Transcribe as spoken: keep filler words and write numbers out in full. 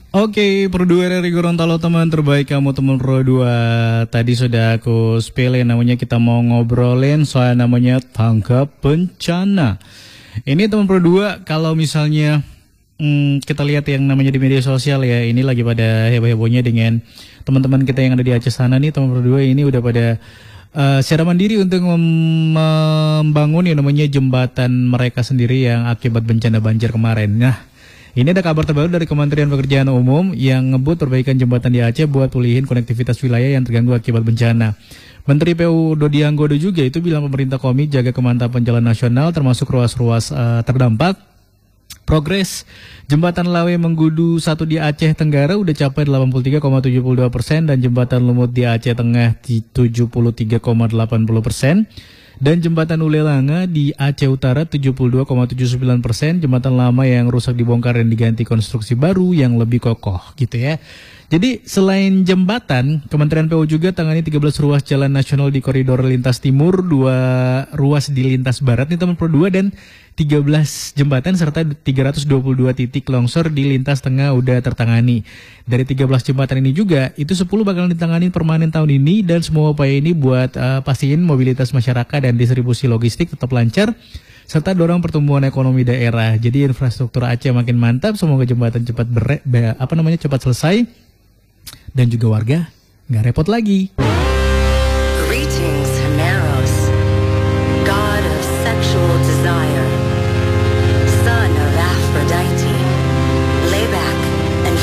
Oke, Pro dua dari Gorontalo, teman terbaik kamu teman Pro dua. Tadi sudah aku spell namanya, kita mau ngobrolin soal namanya tanggap bencana. Ini teman Pro dua, kalau misalnya hmm, kita lihat yang namanya di media sosial ya, ini lagi pada heboh-hebohnya dengan teman-teman kita yang ada di Aceh sana nih, teman Pro dua ini udah pada uh, secara mandiri untuk mem- membangun yang namanya jembatan mereka sendiri yang akibat bencana banjir kemarin. Nah, ini ada kabar terbaru dari Kementerian Pekerjaan Umum yang ngebut perbaikan jembatan di Aceh buat pulihin konektivitas wilayah yang terganggu akibat bencana. Menteri P U Dodi Anggodo juga itu bilang pemerintah komit jaga kemantapan jalan nasional termasuk ruas-ruas uh, terdampak. Progres jembatan Lawe Menggudu satu di Aceh Tenggara udah capai delapan puluh tiga koma tujuh dua persen dan jembatan Lumut di Aceh Tengah di tujuh puluh tiga koma delapan puluh persen. Dan jembatan Ulelanga di Aceh Utara tujuh puluh dua koma tujuh sembilan persen, jembatan lama yang rusak dibongkar dan diganti konstruksi baru yang lebih kokoh gitu ya. Jadi selain jembatan, Kementerian P U juga tangani tiga belas ruas jalan nasional di koridor lintas timur, dua ruas di lintas barat nih teman Pro dua, dan tiga belas jembatan serta tiga ratus dua puluh dua titik longsor di lintas tengah udah tertangani. Dari tiga belas jembatan ini juga, itu sepuluh bakal ditangani permanen tahun ini, dan semua upaya ini buat uh, pastiin mobilitas masyarakat dan distribusi logistik tetap lancar, serta dorong pertumbuhan ekonomi daerah. Jadi infrastruktur Aceh makin mantap, semoga jembatan cepat ber, be, apa namanya cepat selesai, dan juga warga nggak repot lagi.